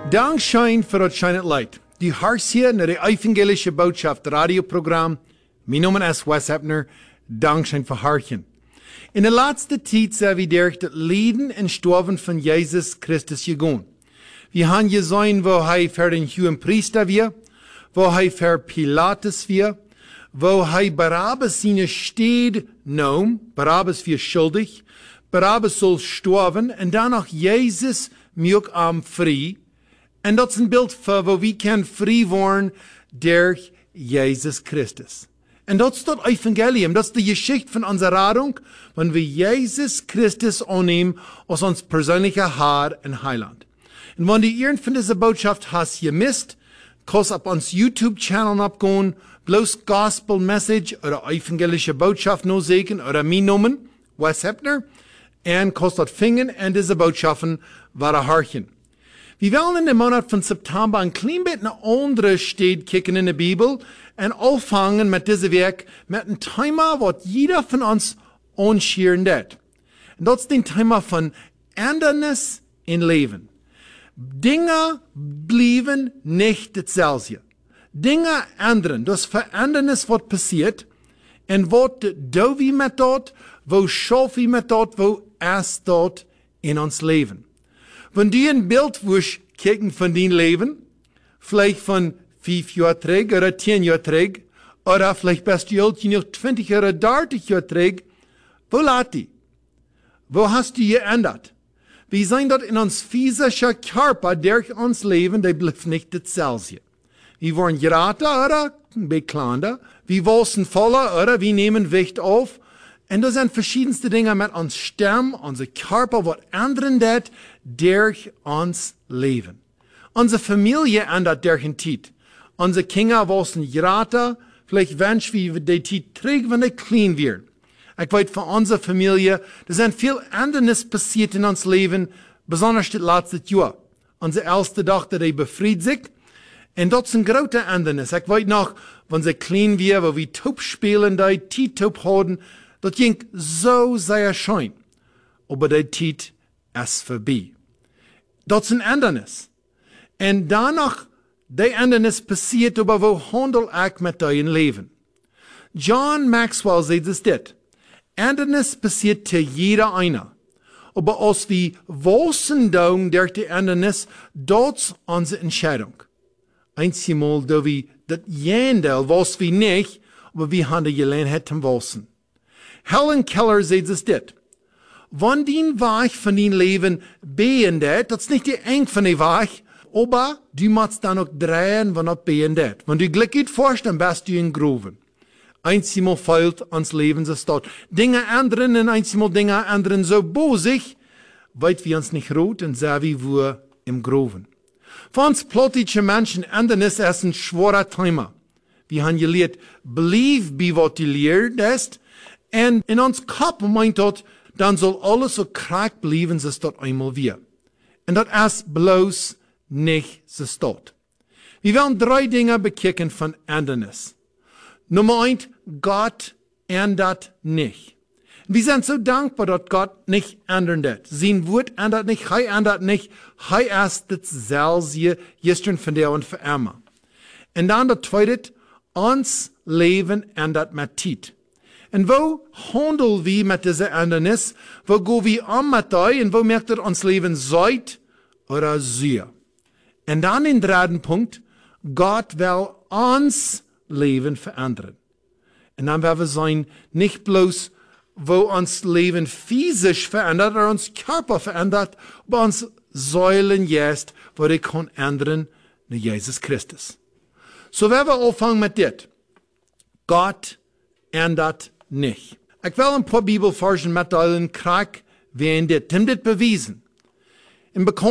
Dankschein für das schöne Leid. Die Hars hier naar de evangelische Botschaft radioprogramm. Mijn naam is Wes Hebner. Dankschein für Harchen. In de laatste tijd zijn we durch het lijden en sterven van Jezus Christus gegaan. We hebben gezien wo hij voor den hohen priester weer, wo hij voor Pilatus weer, wo hij Barabbas zijn steed nam, Barabbas weer schuldig, Barabbas soll sterven en danach Jezus maakt am vrij. En dat is een beeld van wo we kan vrij worden durch Jezus Christus. En dat is dat evangelium, dat is de geschichte van onze Radung, wanneer we Jezus Christus aannemen als ons persoonlijke Herr en Heiland. En wanneer die een van deze boodschap has gemist, kannst op ons YouTube-channel opgaan, bloos Gospel Message oder evangelische Botschaft nou zeggen, oder mijn namen, Wes Hebner, en kannst dat vingen en deze boodschappen waren harchen. We willen in de maand van september een klein beetje naar andere steden kijken in de Bijbel en afvangen met deze week met een thema wat jeder van ons aanscheren deed. En dat is het thema van andernis in leven. Dingen blijven niet hetzelfde. Dingen ändern. Dus verandernis wat passiert en wat doen we met dat, wat schaffen we met dat, wat is dat in ons leven. Wenn du ein Bild willst kijken von dein Leben, vielleicht von 5 Jahren terug oder 10 Jahren terug, oder vielleicht bist du alt, noch 20 oder 30 Jahre terug, wo lag die? Wo hast du geändert? Wir sehen dort in uns physischen Körper, durch uns Leben, die bleibt nicht dasselbe. Wir wollen gerater oder bekleiner, wir wollen voller oder wir nehmen Gewicht auf. Und das sind verschiedenste Dinge mit uns Stamm, unser Körper, was anderen das durch uns Leben. Unsere Familie ändert durch den Zeit. Unsere Kinder wollen geraten, vielleicht wünschen wir die Zeit trägt, wenn die klein werden. Ich weiß von unserer Familie, da sind viel Ändernis passiert in uns Leben, besonders das letzte Jahr. Unsere älteste Tochter, die befreit sich. Und das ist ein großer Ändernis. Ich weiß noch, wenn sie klein waren, wo wir Taub spielen, die T-Taub hatten, das ging so sehr schön. Aber die Zeit ist vorbei. Das ist ein Ändernis. Und danach, die Ändernis passiert, aber wo handel ich mit deinem Leben? John Maxwell sagt es dit. Ändernis passiert zu jeder einer. Aber als wir wissen durch die Ändernis, das ist unsere Entscheidung. Einmal, da wir das jendel, was wir nicht, aber wir haben die Gelegenheit zum Wissen. Helen Keller sagt es dit. Wenn dein Weg von dein Leben beendet, das ist nicht die eng von der Weg, aber du musst dann auch drehen, wenn das beendet. Wenn du glücklich forst, dann bist du in Groven. Einmal fehlt ans Leben so dort. Dinge ändern und einmal Dinge ändern so bosig, weil wir uns nicht rot und sehr wie wir im Groven. Für uns politische Menschen ändern ist ein schwerer Thema. Wir haben gelernt, believe bei was du lehrt hast, und in uns Kopf meint dort, dann soll alles so krank bleiben, so dort einmal wir. Und das ist bloß nicht so dort. Wir werden 3 Dinge bekicken von Ändernis. Nummer 1, Gott ändert nicht. Wir sind so dankbar, dass Gott nicht ändern wird. Sein Wort ändert nicht, er ändert nicht, er ist dasselbe gestern, von der und für immer. Und dann das Zweite, uns Leben ändert mit Zeit. Und wo handeln wir mit dieser Ändernis? Wo gehen wir um mit euch? Und wo merkt ihr uns Leben seid oder sehr? Und dann den 3. Punkt, Gott will uns Leben verändern. Und dann werden wir sein, nicht bloß, wo uns Leben physisch verändert oder uns Körper verändert, aber uns Säulen jetzt, wo die kann ändern, nach Jesus Christus. So werden wir anfangen mit dit. Gott ändert nicht. Ich will ein paar Bibelversen mitteilen, krieg, wen dit bewiesen. Im